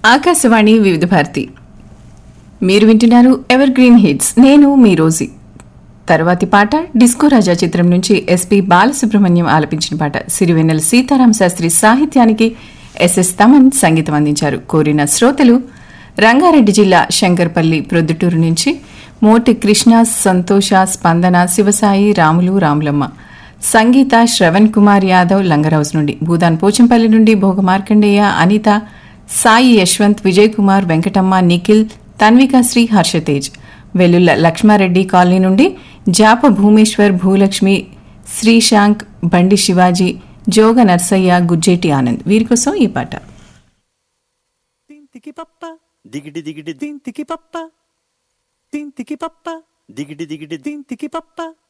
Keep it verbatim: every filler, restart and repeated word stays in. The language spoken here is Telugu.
ఆకాశవాణి వివిధ భారతి. మీరు వింటున్నారు ఎవర్ గ్రీన్ హిట్స్. నేను మీ రోజీ. తర్వాతి పాట డిస్కో రాజా చిత్రం నుంచి ఎస్పి బాలసుబ్రహ్మణ్యం ఆలపించిన పాట. సిరివెన్నెల సీతారామ శాస్త్రి సాహిత్యానికి ఎస్ఎస్ తమన్ సంగీతం అందించారు. కోరిన శ్రోతలు రంగారెడ్డి జిల్లా శంకర్పల్లి ప్రొద్దుటూరు నుంచి మోటి కృష్ణ, సంతోష, స్పందన, శివసాయి, రాములు, రాములమ్మ, సంగీత, శ్రవణ్ కుమార్ యాదవ్ లంగరౌజ్ నుండి, భూదాన్ పోచంపల్లి నుండి భోగ మార్కండేయ, అనిత, సాయి యశ్వంత్, విజయ్ కుమార్, వెంకటమ్మ, నిఖిల్, తన్వికాశ్రీ, హర్షతేజ్, వెల్లుల్ల లక్ష్మారెడ్డి కాలనీ నుండి జాప భూమేశ్వర్, భూలక్ష్మి, శ్రీశాంక్, బండి శివాజీ, జోగ నర్సయ్య, గుజ్జేటి ఆనంద్. వీరి కోసం ఈ పాట. తింతికి పప్ప దిగిడి దిగిడి తింతికి పప్ప తింతికి పప్ప దిగిడి దిగిడి తింతికి పప్ప